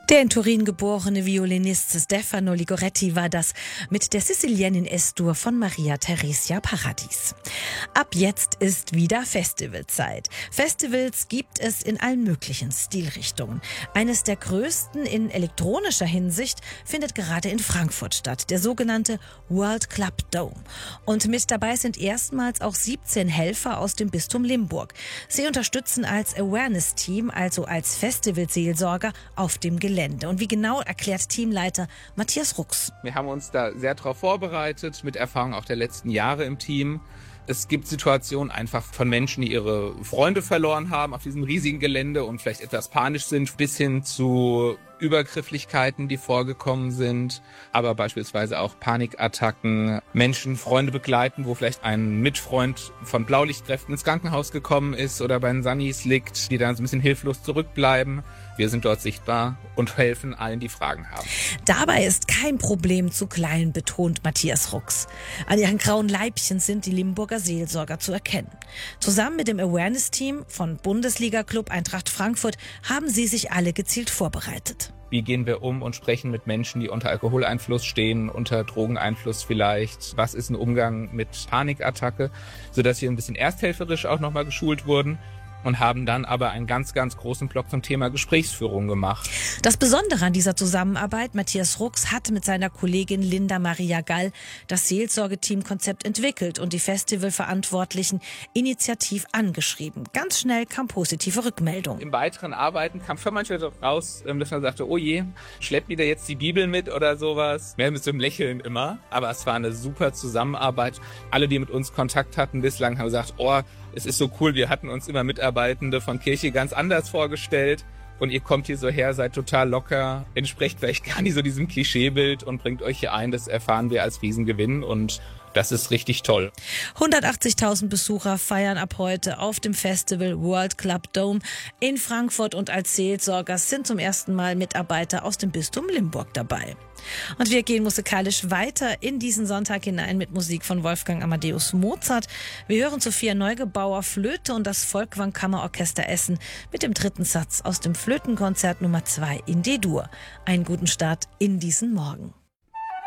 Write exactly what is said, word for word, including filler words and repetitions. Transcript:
Der in Turin geborene Violinist Stefano Ligoretti war das mit der Sizilianin S-Dur von Maria Theresia Paradis. Ab jetzt ist wieder Festivalzeit. Festivals gibt es in allen möglichen Stilrichtungen. Eines der größten in elektronischer Hinsicht findet gerade in Frankfurt statt, der sogenannte World Club Dome. Und mit dabei sind erstmals auch siebzehn Helfer aus dem Bistum Limburg. Sie unterstützen als Awareness-Team, also als Festivalseelsorger auf dem Gelände. Und wie genau, erklärt Teamleiter Matthias Rux. Wir haben uns da sehr darauf vorbereitet, mit Erfahrung auch der letzten Jahre im Team. Es gibt Situationen einfach von Menschen, die ihre Freunde verloren haben auf diesem riesigen Gelände und vielleicht etwas panisch sind, bis hin zu Übergrifflichkeiten, die vorgekommen sind, aber beispielsweise auch Panikattacken, Menschen, Freunde begleiten, wo vielleicht ein Mitfreund von Blaulichtkräften ins Krankenhaus gekommen ist oder bei den Sunnies liegt, die dann so ein bisschen hilflos zurückbleiben. Wir sind dort sichtbar und helfen allen, die Fragen haben. Dabei ist kein Problem zu klein, betont Matthias Rux. An ihren grauen Leibchen sind die Limburger Seelsorger zu erkennen. Zusammen mit dem Awareness-Team von Bundesliga-Club Eintracht Frankfurt haben sie sich alle gezielt vorbereitet. Wie gehen wir um und sprechen mit Menschen, die unter Alkoholeinfluss stehen, unter Drogeneinfluss vielleicht? Was ist ein Umgang mit Panikattacke? Sodass wir ein bisschen ersthelferisch auch nochmal geschult wurden. Und haben dann aber einen ganz, ganz großen Block zum Thema Gesprächsführung gemacht. Das Besondere an dieser Zusammenarbeit, Matthias Rux hat mit seiner Kollegin Linda Maria Gall das Seelsorgeteam-Konzept entwickelt und die Festivalverantwortlichen initiativ angeschrieben. Ganz schnell kam positive Rückmeldung. Im weiteren Arbeiten kam schon manchmal so raus, dass man sagte, oh je, schleppt wieder jetzt die Bibel mit oder sowas. Mehr mit so einem Lächeln immer. Aber es war eine super Zusammenarbeit. Alle, die mit uns Kontakt hatten bislang, haben gesagt, oh, es ist so cool, wir hatten uns immer Mitarbeitende von Kirche ganz anders vorgestellt und ihr kommt hier so her, seid total locker, entspricht vielleicht gar nicht so diesem Klischeebild und bringt euch hier ein, das erfahren wir als Riesengewinn und das ist richtig toll. hundertachtzigtausend Besucher feiern ab heute auf dem Festival World Club Dome in Frankfurt und als Seelsorger sind zum ersten Mal Mitarbeiter aus dem Bistum Limburg dabei. Und wir gehen musikalisch weiter in diesen Sonntag hinein mit Musik von Wolfgang Amadeus Mozart. Wir hören Sophia Neugebauer Flöte und das Folkwang Kammerorchester Essen mit dem dritten Satz aus dem Flötenkonzert Nummer zwei in D-Dur. Einen guten Start in diesen Morgen.